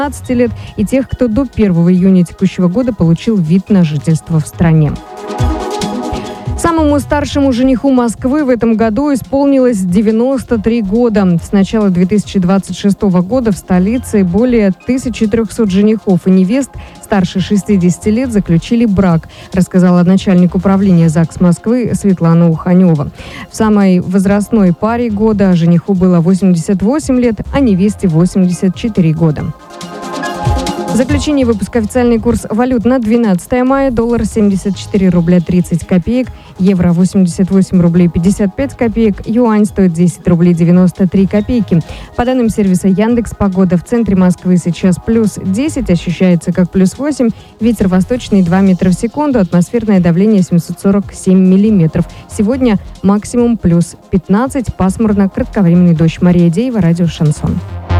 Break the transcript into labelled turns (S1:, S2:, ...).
S1: 18 лет и тех, кто до 1 июня текущего года получил вид на жительство в стране. Самому старшему жениху Москвы в этом году исполнилось 93 года. С начала 2026 года в столице более 1300 женихов и невест старше 60 лет заключили брак, рассказала начальник управления ЗАГС Москвы Светлана Уханева. В самой возрастной паре года жениху было 88 лет, а невесте 84 года. В заключении выпуска официальный курс валют на 12 мая. Доллар 74 рубля 30 копеек, евро 88 рублей 55 копеек, юань стоит 10 рублей 93 копейки. По данным сервиса Яндекс, погода в центре Москвы сейчас плюс 10, ощущается как плюс 8, ветер восточный 2 метра в секунду, атмосферное давление 747 миллиметров. Сегодня максимум плюс 15, пасмурно, кратковременный дождь. Мария Деева, радио «Шансон».